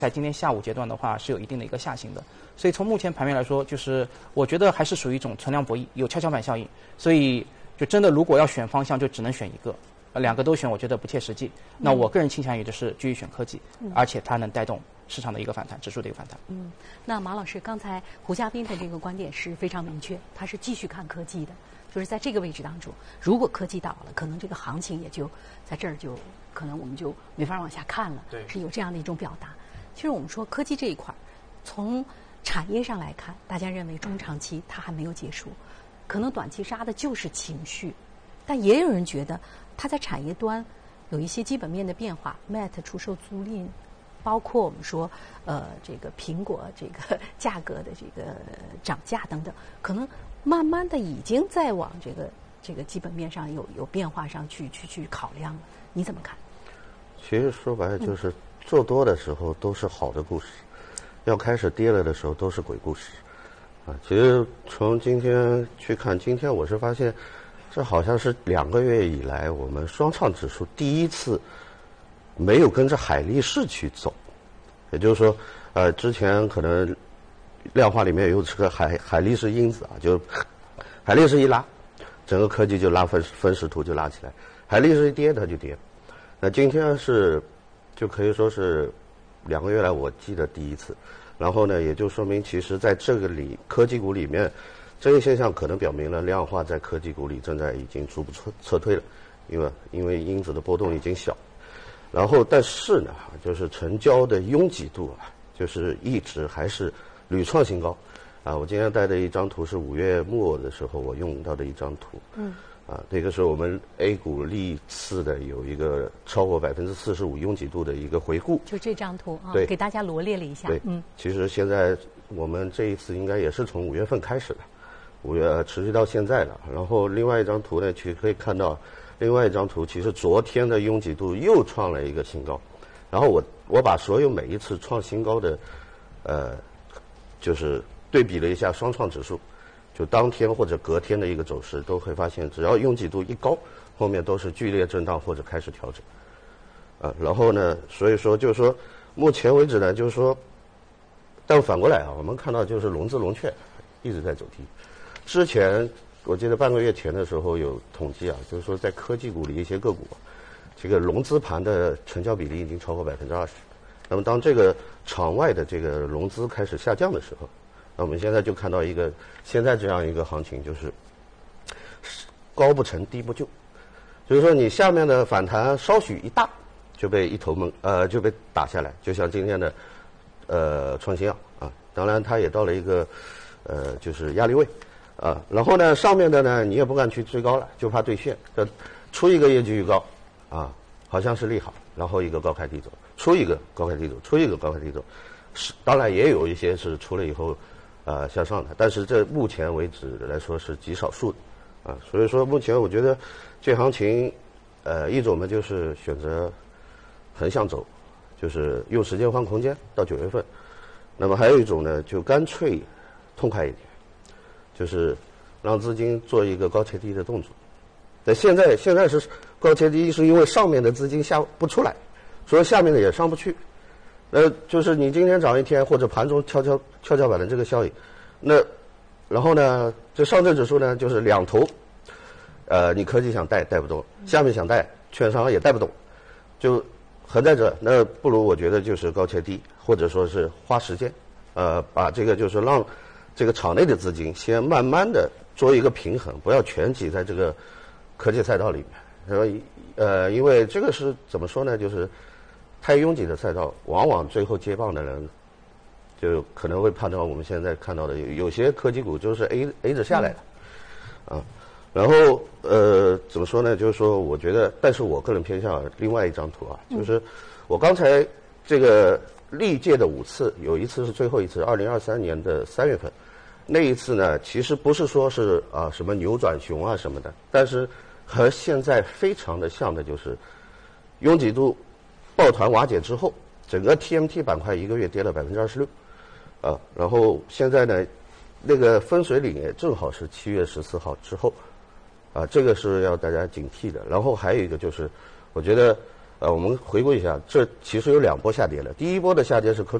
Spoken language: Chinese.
在今天下午阶段的话是有一定的一个下行的，所以从目前盘面来说，就是我觉得还是属于一种存量博弈，有跷跷板效应，所以就真的如果要选方向，就只能选一个，两个都选我觉得不切实际。那我个人倾向于的是继续选科技，而且它能带动市场的一个反弹，指数的一个反弹。 那马老师刚才胡嘉宾的这个观点是非常明确，他是继续看科技的，就是在这个位置当中，如果科技倒了，可能这个行情也就在这儿就可能我们就没法往下看了， 对， 是有这样的一种表达。其实我们说科技这一块，从产业上来看，大家认为中长期它还没有结束，可能短期杀的就是情绪，但也有人觉得它在产业端有一些基本面的变化 ，Meta 出售租赁，包括我们说这个苹果这个价格的这个涨价等等，可能慢慢的已经在往这个基本面上有变化上去考量了，你怎么看？ 其实说白了就是做多的时候都是好的故事，要开始跌了的时候都是鬼故事啊。其实从今天去看，今天我是发现这好像是2个月以来我们双创指数第一次没有跟着海力士去走，也就是说之前可能量化里面有这个海力士因子啊，就海力士一拉，整个科技就拉分时图就拉起来，海力士一跌它就跌。那今天是就可以说是2个月来我记得第一次，然后呢，也就说明其实在这个科技股里面，这一现象可能表明了量化在科技股里正在已经逐步撤退了，因为因子的波动已经小，然后但是呢，就是成交的拥挤度啊，就是一直还是屡创新高啊。我今天带的一张图是5月末的时候我用到的一张图，那个是我们 A 股历次的有一个超过45%拥挤度的一个回顾， 就这张图啊， 对， 给大家罗列了一下。 对，其实现在我们这一次应该也是从5月份开始的，5月持续到现在了。然后另外一张图呢，其实可以看到，另外一张图其实昨天的拥挤度又创了一个新高。然后我把所有每一次创新高的，就是对比了一下双创指数。就当天或者隔天的一个走势，都会发现，只要拥挤度一高，后面都是剧烈震荡或者开始调整，然后呢，所以说就是说，目前为止呢，就是说，但反过来啊，我们看到就是融资融券一直在走低。之前我记得半个月前的时候有统计啊，就是说在科技股里一些个股，这个融资盘的成交比例已经超过20%。那么当这个场外的这个融资开始下降的时候，那我们现在就看到现在这样一个行情，就是高不成低不就，就是说你下面的反弹稍许一大，就被一头就被打下来，就像今天的创新药啊，当然它也到了一个就是压力位啊，然后呢上面的呢你也不敢去追高了，就怕兑现，出一个业绩预告啊，好像是利好，然后一个高开低走，出一个高开低走，出一个高开低走，当然也有一些是出了以后向上的，但是这目前为止来说是极少数的啊，所以说目前我觉得这行情一种呢就是选择横向走，就是用时间换空间到9月份，那么还有一种呢就干脆痛快一点，就是让资金做一个高切低的动作。那现在是高切低，是因为上面的资金下不出来，所以下面的也上不去。就是你今天涨一天或者盘中跷跷板的这个效应，然后呢，这上证指数呢就是两头，你科技想带不动，下面想带，券商也带不动，就横在这，那不如我觉得就是高切低，或者说是花时间，把这个就是让这个场内的资金先慢慢的做一个平衡，不要全挤在这个科技赛道里面。然后因为这个是怎么说呢，就是太拥挤的赛道，往往最后接棒的人就可能会判断我们现在看到的有些科技股就是 A 着下来的，啊，然后怎么说呢？就是说，我觉得，但是我个人偏向另外一张图啊，就是我刚才这个历届的5次，有一次是最后一次，2023年的3月份，那一次呢，其实不是说是什么扭转熊啊什么的，但是和现在非常的像的就是拥挤度抱团瓦解之后，整个 TMT 板块1个月跌了26%，然后现在呢，那个分水岭也正好是7月14号之后，这个是要大家警惕的。然后还有一个就是，我觉得我们回顾一下，这其实有2波下跌了。第一波的下跌是科